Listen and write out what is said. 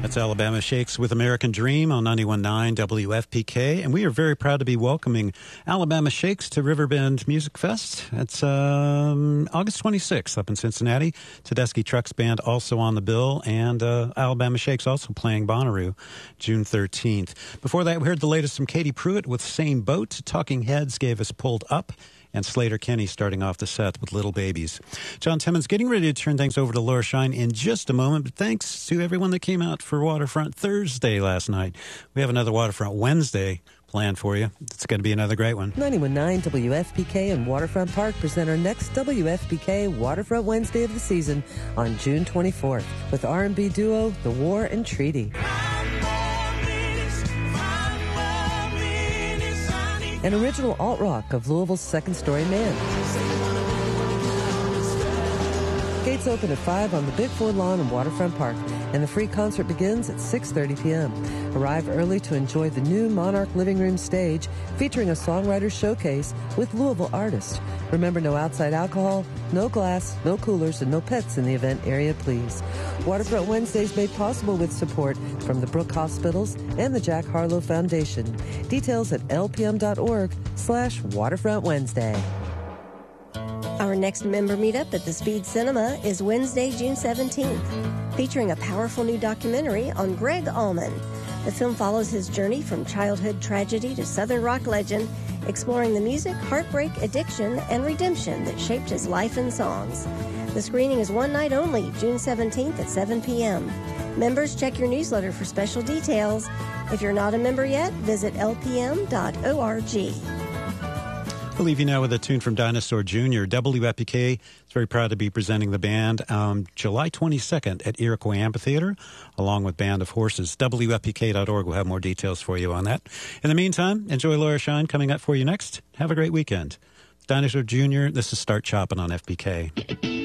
That's Alabama Shakes with American Dream on 91.9 WFPK. And we are very proud to be welcoming Alabama Shakes to Riverbend Music Fest. It's August 26th up in Cincinnati. Tedeschi Trucks Band also on the bill. And Alabama Shakes also playing Bonnaroo June 13th. Before that, we heard the latest from Katie Pruitt with Same Boat. Talking Heads gave us Pulled Up. And Slater Kenny starting off the set with Little Babies. John Timmons getting ready to turn things over to Laura Shine in just a moment, but thanks to everyone that came out for Waterfront Thursday last night. We have another Waterfront Wednesday planned for you. It's going to be another great one. 91.9 WFPK and Waterfront Park present our next WFPK Waterfront Wednesday of the season on June 24th with R&B duo The War and Treaty. An original alt-rock of Louisville's Second Story Man. Gates open at 5 on the Big Four Lawn in Waterfront Park, and the free concert begins at 6:30 p.m. Arrive early to enjoy the new Monarch Living Room stage featuring a songwriter showcase with Louisville artists. Remember, no outside alcohol, no glass, no coolers, and no pets in the event area, please. Waterfront Wednesdays made possible with support from the Brooke Hospitals and the Jack Harlow Foundation. Details at lpm.org/Waterfront Wednesday. Our next member meetup at the Speed Cinema is Wednesday, June 17th, featuring a powerful new documentary on Greg Allman. The film follows his journey from childhood tragedy to Southern rock legend, exploring the music, heartbreak, addiction, and redemption that shaped his life and songs. The screening is one night only, June 17th at 7 p.m. Members, check your newsletter for special details. If you're not a member yet, visit lpm.org. We'll leave you now with a tune from Dinosaur Jr. WFPK is very proud to be presenting the band July 22nd at Iroquois Amphitheater, along with Band of Horses. WFPK.org will have more details for you on that. In the meantime, enjoy Laura Shine coming up for you next. Have a great weekend. Dinosaur Jr., this is Start Chopping on FPK.